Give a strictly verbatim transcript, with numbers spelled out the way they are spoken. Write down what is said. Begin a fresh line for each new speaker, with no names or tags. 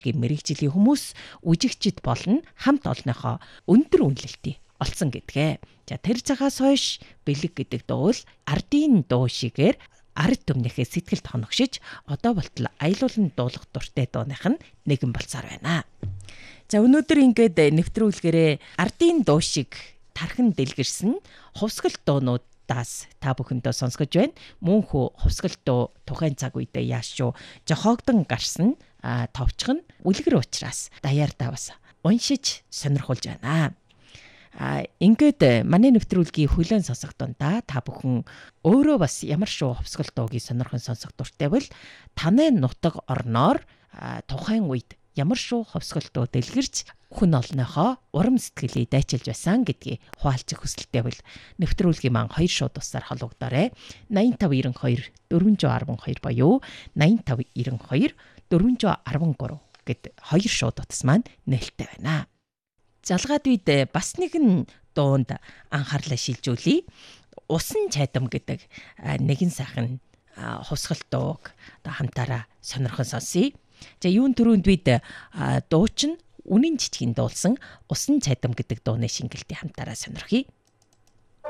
мэрэгжлийн хүмүүс үжигчд болон хамт олонныхоо өндөр үнэлэлтийг олсон гэдгээ. За тэр цагаас хойш бэлэг гэдэг дуу л ардын дуу шигээр ард түмнийхээ сэтгэлд хоногшиж одоо болтол аялуулн дуулах дуртай дууных нь нэгэн болцоор байна. За өнөөдөр ингээд нэвтрүүлгээрээ ардын дуу шиг тархан дэлгэрсэн хувьсгал дуунуудаас та бүхэндээ сонсгож байна. Мөн хүү хувьсгал дуу тухайн цаг үедээ яаш шүү жохоогдон гарсан товчхон үлгэр учраас даяар та бас уншиж сонирхолж байна. А ингээд манай нэвтрүүлгийн хүлэн сонсох дундаа та бүхэн өөрөө бас ямар шүү хувьсгал дуугийн сонирхон сонсох дуртай бол таны нутаг орноор тухайн үед ямар шүү хувьсгал дуу дэлгэрч хүн олныхоо урам сэтгэлийг дайчилж байсан гэдгийг хуваалцах хүсэлтэй бол нэвтрүүлгийн маань хоёр шууд тусаар холбогдоорой. найман тав ерөн хоёр дөрвөн арван хоёр боёо найман тав ерөн хоёр дөрвөн арван гурав гэд хоёр шууд утас маань нээлттэй байна. Залгаад үед бас нэгэн дуунд анхаарлаа шилжүүлье. Усан чайдам гэдэг нэгэн сайхан хувьсгал дууг хамтаараа сонирхон сонсъё. За юун төрөнд бид дуучин үнэн жижигэн дуулсан усан цайдам гэдэг дууны шингэлтийг хамтаараа сонирхъя.